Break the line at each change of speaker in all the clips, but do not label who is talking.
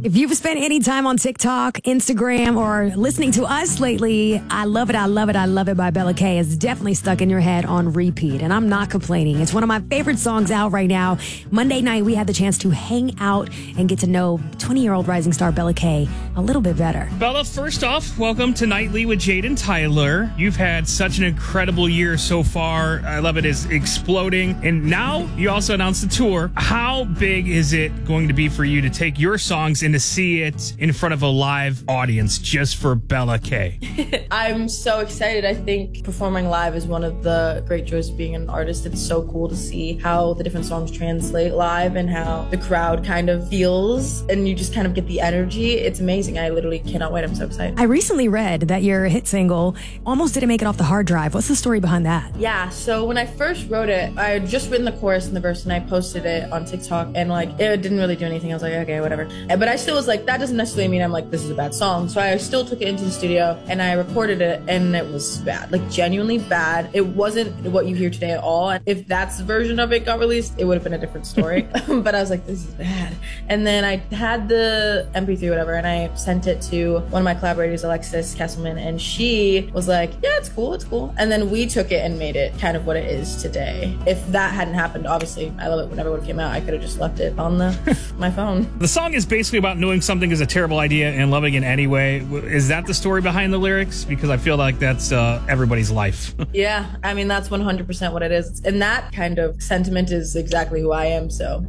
If you've spent any time on TikTok, Instagram, or listening to us lately, I Love It, I Love It, I Love It by Bella K is definitely stuck in your head on repeat. And I'm not complaining. It's one of my favorite songs out right now. Monday night, we had the chance to hang out and get to know 20-year-old rising star Bella K a little bit better.
Bella, first off, welcome to Nightly with Jade and Tyler. You've had such an incredible year so far. I Love It is exploding. And now you also announced the tour. How big is it going to be for you to take your songs and to see it in front of a live audience just for Bella K?
I'm so excited. I think performing live is one of the great joys of being an artist. It's so cool to see how the different songs translate live and how the crowd kind of feels and you just kind of get the energy. It's amazing. I literally cannot wait. I'm so excited.
I recently read that your hit single almost didn't make it off the hard drive. What's the story behind that?
Yeah, so when I first wrote it, I had just written the chorus and the verse and I posted it on TikTok and it didn't really do anything. I was like, okay, whatever. But I still was like, that doesn't necessarily mean I'm like, this is a bad song. So I still took it into the studio and I recorded it and it was bad, like genuinely bad. It wasn't what you hear today at all. If that's the version of it got released, it would have been a different story. But I was like, this is bad. And then I had the MP3 or whatever and I sent it to one of my collaborators, Alexis Kesselman, and she was like, yeah, it's cool, it's cool. And then we took it and made it kind of what it is today. If that hadn't happened, obviously, I Love It whenever it came out, I could have just left it on my phone.
The song is basically about knowing something is a terrible idea and loving it anyway. Is that the story behind the lyrics? Because I feel like that's everybody's life.
Yeah, I mean, that's 100% what it is. And that kind of sentiment is exactly who I am, so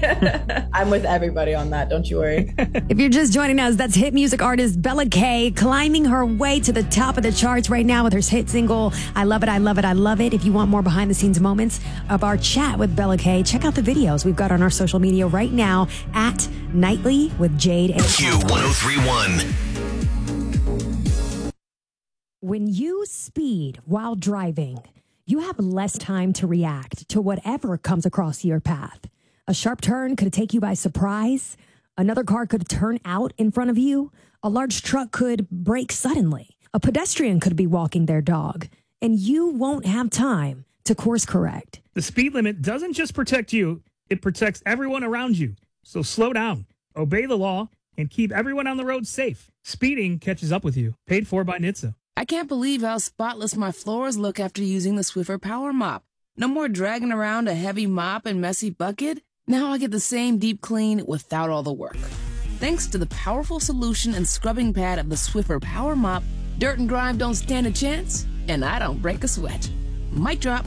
I'm with everybody on that, don't you worry.
If you're just joining us, that's hit music artist Bella K climbing her way to the top of the charts right now with her hit single, I Love It, I Love It, I Love It. If you want more behind the scenes moments of our chat with Bella K, check out the videos we've got on our social media right now at Nightly with Jade and
Q1031.
When you speed while driving, you have less time to react to whatever comes across your path. A sharp turn could take you by surprise. Another car could turn out in front of you. A large truck could brake suddenly. A pedestrian could be walking their dog, and you won't have time to course correct.
The speed limit doesn't just protect you, it protects everyone around you. So slow down, obey the law, and keep everyone on the road safe. Speeding catches up with you. Paid for by NHTSA.
I can't believe how spotless my floors look after using the Swiffer Power Mop. No more dragging around a heavy mop and messy bucket. Now I get the same deep clean without all the work. Thanks to the powerful solution and scrubbing pad of the Swiffer Power Mop, dirt and grime don't stand a chance, and I don't break a sweat. Mic drop.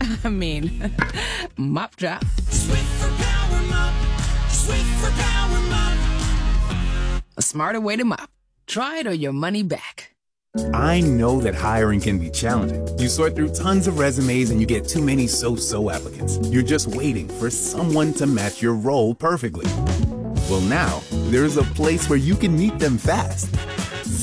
Mop drop.
Swiffer Power Mop. Swiffer Power Mop.
A smarter way to mop. Try it or your money back.
I know that hiring can be challenging. You sort through tons of resumes and you get too many so-so applicants. You're just waiting for someone to match your role perfectly. Well, now, there's a place where you can meet them fast.